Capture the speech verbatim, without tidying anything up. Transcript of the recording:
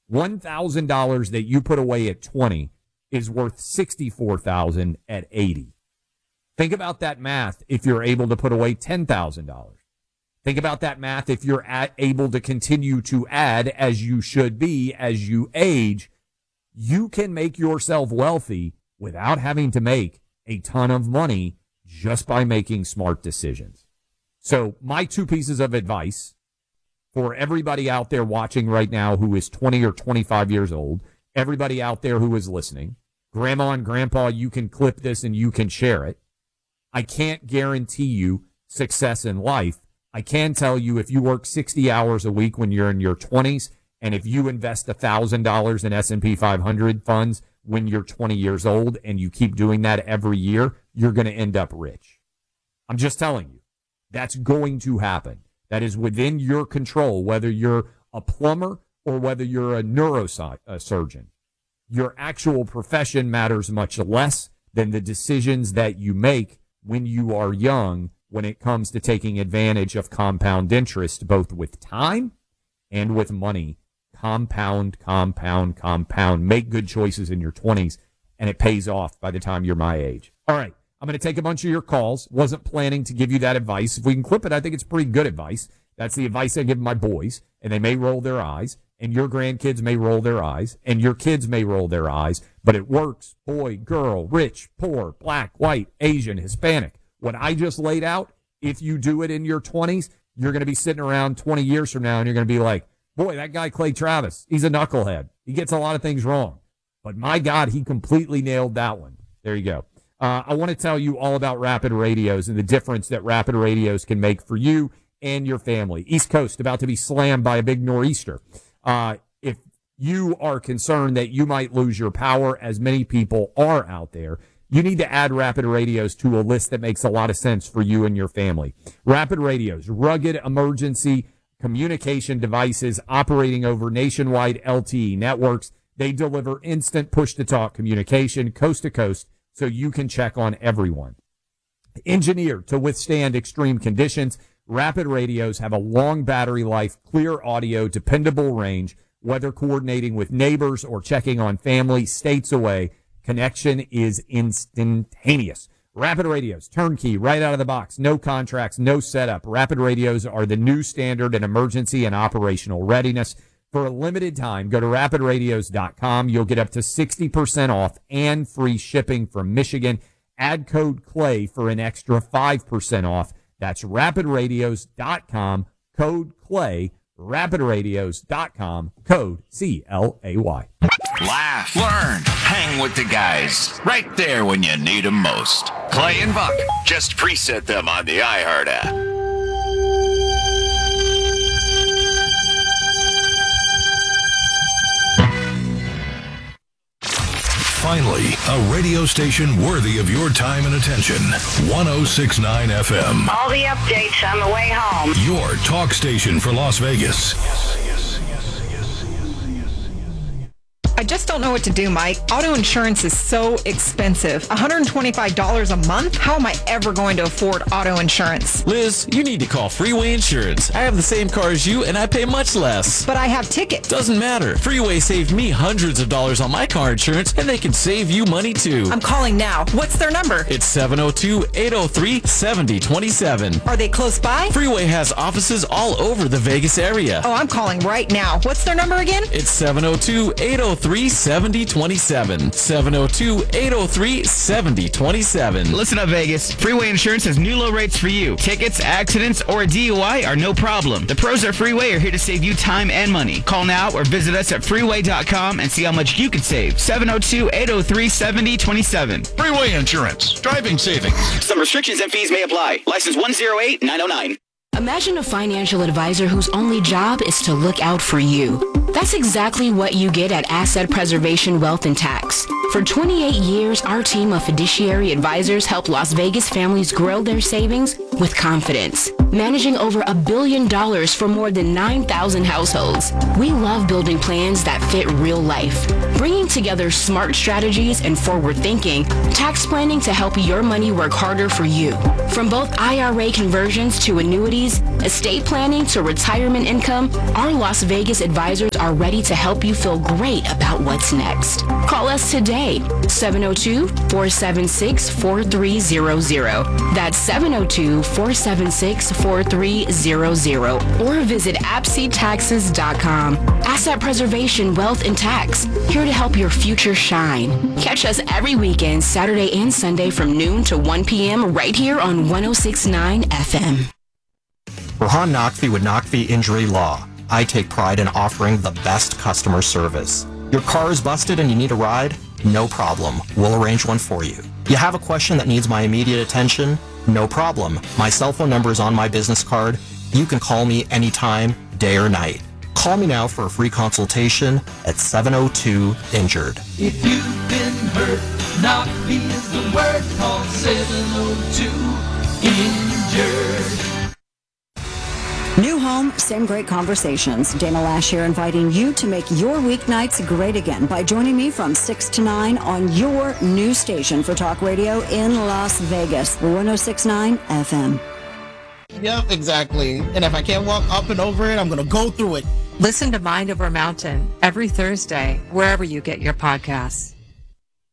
one thousand dollars that you put away at twenty is worth sixty-four thousand dollars at eighty. Think about that math if you're able to put away ten thousand dollars. Think about that math if you're at, able to continue to add, as you should be, as you age. You can make yourself wealthy without having to make a ton of money just by making smart decisions. So my two pieces of advice for everybody out there watching right now who is twenty or twenty-five years old, everybody out there who is listening, grandma and grandpa, you can clip this and you can share it. I can't guarantee you success in life. I can tell you if you work sixty hours a week when you're in your twenties, and if you invest one thousand dollars in S and P five hundred funds when you're twenty years old and you keep doing that every year, you're going to end up rich. I'm just telling you, that's going to happen. That is within your control, whether you're a plumber or whether you're a neurosurgeon. Your actual profession matters much less than the decisions that you make when you are young when it comes to taking advantage of compound interest, both with time and with money. Compound, compound, compound. Make good choices in your twenties, and it pays off by the time you're my age. All right, I'm going to take a bunch of your calls. Wasn't planning to give you that advice. If we can clip it, I think it's pretty good advice. That's the advice I give my boys, and they may roll their eyes, and your grandkids may roll their eyes, and your kids may roll their eyes, but it works. Boy, girl, rich, poor, black, white, Asian, Hispanic. What I just laid out, if you do it in your twenties, you're going to be sitting around twenty years from now, and you're going to be like, boy, that guy Clay Travis, he's a knucklehead. He gets a lot of things wrong. But my God, he completely nailed that one. There you go. Uh, I want to tell you all about Rapid Radios and the difference that Rapid Radios can make for you and your family. East Coast about to be slammed by a big nor'easter. Uh, if you are concerned that you might lose your power, as many people are out there, you need to add Rapid Radios to a list that makes a lot of sense for you and your family. Rapid Radios, rugged emergency communication devices operating over nationwide L T E networks. They deliver instant push-to-talk communication coast to coast so you can check on everyone. Engineered to withstand extreme conditions, Rapid Radios have a long battery life, clear audio, dependable range, whether coordinating with neighbors or checking on family states away. Connection is instantaneous. Rapid Radios, turnkey, right out of the box, no contracts, no setup. Rapid Radios are the new standard in emergency and operational readiness. For a limited time, go to rapid radios dot com. You'll get up to sixty percent off and free shipping from Michigan. Add code CLAY for an extra five percent off. That's rapid radios dot com, code CLAY, rapid radios dot com, code C L A Y. Laugh, learn, hang with the guys, right there when you need them most. Clay and Buck, just preset them on the iHeart app. Finally, a radio station worthy of your time and attention. one oh six point nine F M. All the updates on the way home. Your talk station for Las Vegas. I just don't know what to do, Mike. Auto insurance is so expensive. one hundred twenty-five dollars a month? How am I ever going to afford auto insurance? Liz, you need to call Freeway Insurance. I have the same car as you, and I pay much less. But I have tickets. Doesn't matter. Freeway saved me hundreds of dollars on my car insurance, and they can save you money, too. I'm calling now. What's their number? It's seven oh two, eight oh three, seven oh two seven. Are they close by? Freeway has offices all over the Vegas area. Oh, I'm calling right now. What's their number again? It's seven oh two, eight oh three, seven oh two seven. seven oh two, eight oh three, seven oh two seven. Listen up, Vegas. Freeway Insurance has new low rates for you. Tickets, accidents, or a D U I are no problem. The pros at Freeway are here to save you time and money. Call now or visit us at freeway dot com and see how much you could save. seven oh two, eight oh three, seven oh two seven. Freeway Insurance. Driving savings. Some restrictions and fees may apply. License one oh eight nine oh nine. Imagine a financial advisor whose only job is to look out for you. That's exactly what you get at Asset Preservation Wealth and Tax. For twenty-eight years, our team of fiduciary advisors help Las Vegas families grow their savings with confidence. Managing over a billion dollars for more than nine thousand households. We love building plans that fit real life. Bringing together smart strategies and forward thinking, tax planning to help your money work harder for you. From both I R A conversions to annuities, estate planning to retirement income, our Las Vegas advisors are ready to help you feel great about what's next. Call us today, seven oh two, four seven six, four three zero zero. That's seven oh two, four seven six, four three zero zero. Or visit A P S I taxes dot com. Asset Preservation, Wealth and Tax, here to help your future shine. Catch us every weekend, Saturday and Sunday from noon to one p.m. right here on one oh six point nine F M. Rahan Naqvi with Naqvi Injury Law. I take pride in offering the best customer service. Your car is busted and you need a ride? No problem. We'll arrange one for you. You have a question that needs my immediate attention? No problem. My cell phone number is on my business card. You can call me anytime, day or night. Call me now for a free consultation at seven oh two injured. If you've been hurt, Naqvi is the word. Call seven oh two injured. New home, same great conversations. Dana Lash here, inviting you to make your weeknights great again by joining me from six to nine on your new station for talk radio in Las Vegas, one oh six point nine F M. Yep, exactly. And if I can't walk up and over it, I'm going to go through it. Listen to Mind Over Mountain every Thursday, wherever you get your podcasts.